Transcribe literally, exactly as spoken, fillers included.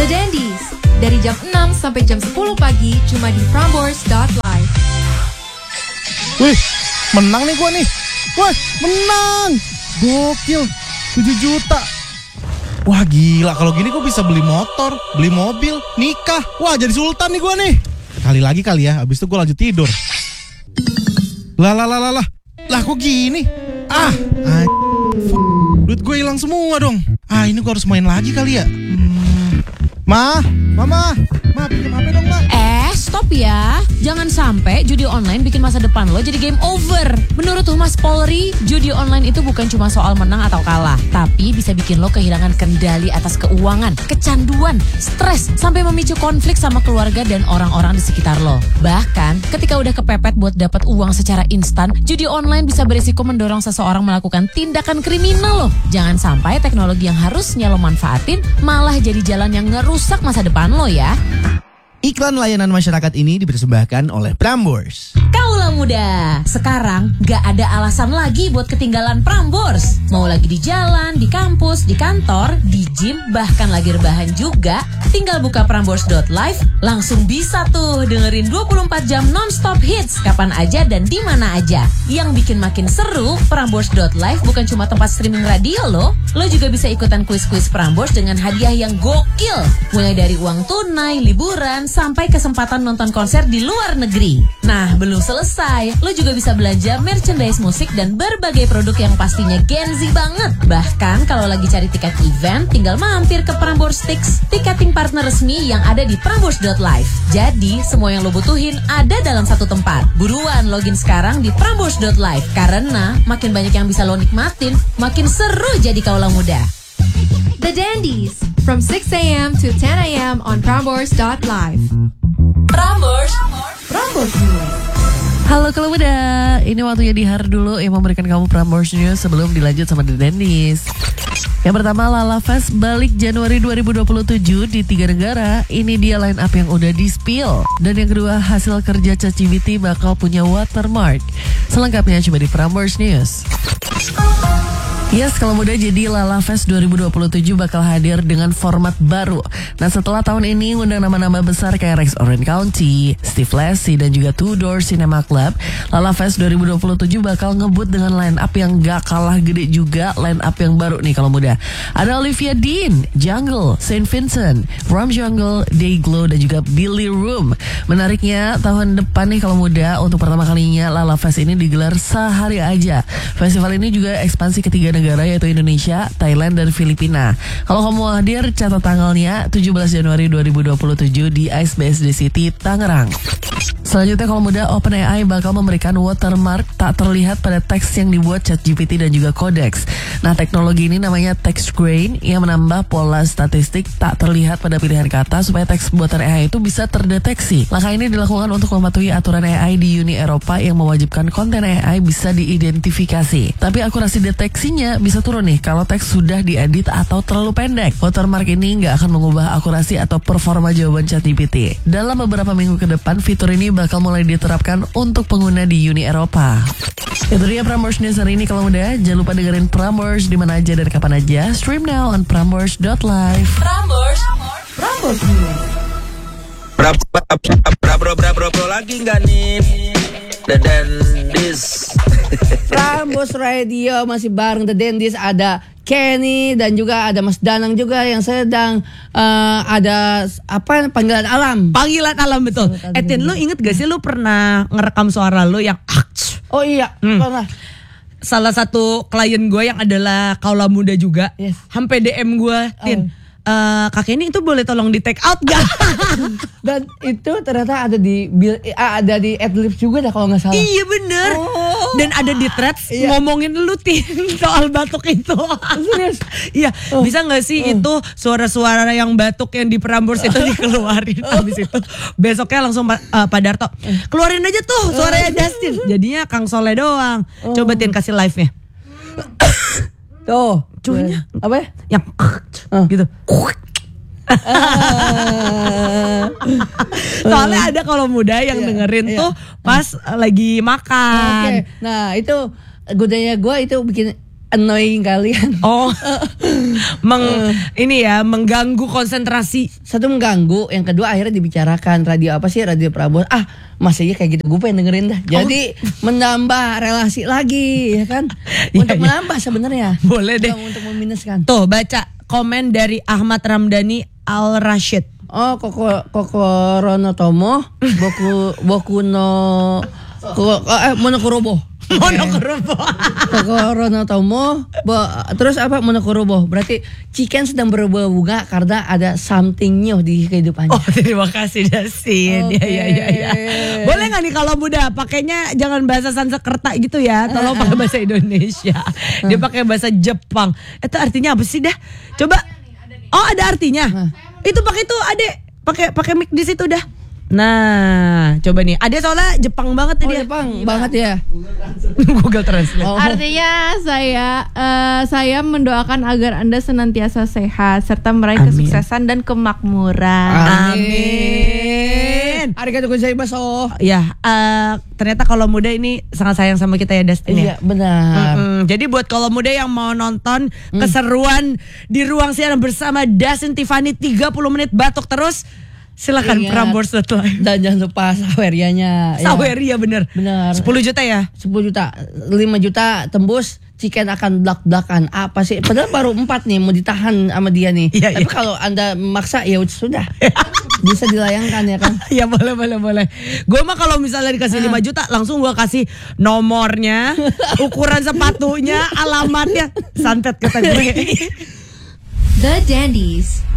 The Dandies, dari jam enam sampai jam sepuluh pagi cuma di prambors dot live. Wih, menang nih gua nih. Wah, menang. Gokil, tujuh juta. Wah gila, kalau gini gua bisa beli motor, beli mobil, nikah. Wah jadi sultan nih gua nih. Kali lagi kali ya, abis itu gua lanjut tidur. Lah lah lah lah lah. Lah kok gini? Ah, ah duit gue hilang semua dong. Ah ini gua harus main lagi kali ya. Hmm. Ma, mama, ma pinjam H P dong ma. Eh, stop ya. Jangan sampai judi online bikin masa depan lo jadi game over. Menurut Humas Polri, judi online itu bukan cuma soal menang atau kalah, tapi bisa bikin lo kehilangan kendali atas keuangan, kecanduan, stres, sampai memicu konflik sama keluarga dan orang-orang di sekitar lo. Bahkan, ketika udah kepepet buat dapat uang secara instan, judi online bisa berisiko mendorong seseorang melakukan tindakan kriminal lo. Jangan sampai teknologi yang harusnya lo manfaatin malah jadi jalan yang ngerusak masa depan lo ya. Iklan layanan masyarakat ini dipersembahkan oleh Prambors. Kaulah muda, sekarang gak ada alasan lagi buat ketinggalan Prambors. Mau lagi di jalan, di kampus, di kantor, di gym, bahkan lagi rebahan juga, tinggal buka prambors dot live, langsung bisa tuh dengerin dua puluh empat jam non-stop hits kapan aja dan di mana aja. Yang bikin makin seru, prambors dot live bukan cuma tempat streaming radio loh, lo juga bisa ikutan kuis-kuis Prambors dengan hadiah yang gokil, mulai dari uang tunai, liburan, sampai kesempatan nonton konser di luar negeri. Nah, belum selesai, lo juga bisa belanja merchandise musik dan berbagai produk yang pastinya Gen Z banget. Bahkan kalau lagi cari tiket event, tinggal mampir ke Prambors Tix, tiketing partner resmi yang ada di prambors dot live. Jadi, semua yang lo butuhin ada dalam satu tempat. Buruan login sekarang di prambors dot live, karena makin banyak yang bisa lo nikmatin, makin seru jadi kaula muda. The Dandies, from six a.m. to ten a.m. on prambors dot live. Prambors, Prambors News. Halo kalau muda, ini waktunya Dihar dulu yang memberikan kamu Prambors News sebelum dilanjut sama The Dandies. Yang pertama, Lala Fest balik Januari dua ribu dua puluh tujuh di tiga negara. Ini dia line up yang udah di-spill. Dan yang kedua, hasil kerja ChatGPT bakal punya watermark. Selengkapnya cuma di Prambors News. Yes, kalau muda, jadi Lala Fest dua ribu dua puluh tujuh bakal hadir dengan format baru. Nah, setelah tahun ini ngundang nama-nama besar kayak Rex Orange County, Steve Lacy, dan juga Two Door Cinema Club, Lala Fest dua ribu dua puluh tujuh bakal ngebut dengan line up yang gak kalah gede juga, line up yang baru nih kalau muda. Ada Olivia Dean, Jungle, Saint Vincent, Rum Jungle, Dayglow, dan juga Billy Room. Menariknya, tahun depan nih kalau muda, untuk pertama kalinya Lala Fest ini digelar sehari aja. Festival ini juga ekspansi ke tiga negara, yaitu Indonesia, Thailand, dan Filipina. Kalau kamu mau hadir, catat tanggalnya tujuh belas Januari dua ribu dua puluh tujuh di Ice B S D City, Tangerang. Selanjutnya kalau muda, OpenAI bakal memberikan watermark tak terlihat pada teks yang dibuat ChatGPT dan juga Codex. Nah, teknologi ini namanya text grain yang menambah pola statistik tak terlihat pada pilihan kata supaya teks buatan A I itu bisa terdeteksi. Langkah ini dilakukan untuk mematuhi aturan A I di Uni Eropa yang mewajibkan konten A I bisa diidentifikasi. Tapi akurasi deteksinya bisa turun nih kalau teks sudah diedit atau terlalu pendek. Watermark ini nggak akan mengubah akurasi atau performa jawaban ChatGPT. Dalam beberapa minggu ke depan, fitur ini bakal mulai diterapkan untuk pengguna di Uni Eropa. Itu dia Prambors News hari ini kalau muda. Jangan lupa dengerin Prambors di mana aja dan kapan aja. Stream now on prambors dot live. Prambors, Prambors News. Bra bra bra bra bra bra bra lagi nggak nih? The Dandies. Prambors Radio masih bareng The Dandies, ada Kenny dan juga ada Mas Danang juga yang sedang uh, ada apa panggilan alam. Panggilan alam betul. Etin, lu inget gak sih lu pernah ngerekam suara lu yang Oh iya, hmm. pernah. Salah satu klien gue yang adalah kaula muda juga, yes. Sampai D M gue, Tin. Oh. Uh, kakek ini itu boleh tolong di take out gak? Dan itu ternyata ada di ada di Adlibs juga dah kalau nggak salah. Iya bener. Oh. Dan ada di threads iya. Ngomongin lu Tin soal batuk itu. Serius? Iya. Oh. Bisa nggak sih oh. itu suara-suara yang batuk yang di Prambors itu dikeluarin? Oh. Habis itu besoknya langsung uh, Pak Darto keluarin aja tuh suaranya Justin. Jadinya Kang Soleh doang. Oh. Coba Tin kasih live-nya. Tuh, cuynya apa ya? Yang uh. gitu. Soalnya ada kalau muda yang iya, dengerin iya. tuh pas uh. lagi makan. Oke. Nah, itu godanya gue itu bikin annoying kalian. Oh, meng, ini ya mengganggu konsentrasi. Satu mengganggu, yang kedua akhirnya dibicarakan radio apa sih, radio Prambors. Ah, masih aja kayak gitu, gue pengen dengerin dah. Jadi menambah relasi lagi, ya kan? Untuk Iya, iya. menambah sebenarnya. Boleh deh. Bukan untuk meminuskan. Tuh baca komen dari Ahmad Ramdhani Al Rashid. Oh, koko koko Rono Tomo, boku boku no koko, eh, monokurobo. Monokurobo. Koko Rono Tomo, bo- terus apa monokurobo? Berarti chicken sedang berbunga karena ada something new di kehidupannya. Oh, terima kasih Dasin. Oke. Ya, ya, ya, ya. Boleh nggak nih kalau muda pakainya jangan bahasa Sanskerta gitu ya, tolong pakai bahasa Indonesia. Dia pakai bahasa Jepang. Itu artinya apa sih dah? Coba. Oh, ada artinya. Itu pakai itu Ade, pakai pakai mic di situ dah. Nah, coba nih. Ade soalnya Jepang banget nih Oh, dia. Jepang banget ya. Google Translate. Oh. Artinya saya eh, saya mendoakan agar Anda senantiasa sehat serta meraih Amin. kesuksesan dan kemakmuran. Amin. Arigatou gozaimasu. Ya, eh, ternyata kalau muda ini sangat sayang sama kita ya Dustin ya. Iya, benar. Mm-mm. Jadi buat kalau muda yang mau nonton keseruan di ruang siaran bersama Dustin Tiffany tiga puluh menit batuk terus, silakan Ingat. Prambors dot live. Dan jangan lupa sawerianya. ya. Saweria bener. Benar. sepuluh juta ya. sepuluh juta, lima juta tembus, chicken akan blak-blakan. Apa sih? Padahal baru empat nih mau ditahan sama dia nih. Iya, Tapi iya. kalau Anda maksa ya sudah. Bisa dilayangkan ya kan? Ya boleh boleh boleh. Gue mah kalau misalnya dikasih lima juta langsung gue kasih nomornya, ukuran sepatunya, alamatnya, santet kata gue. The Dandies.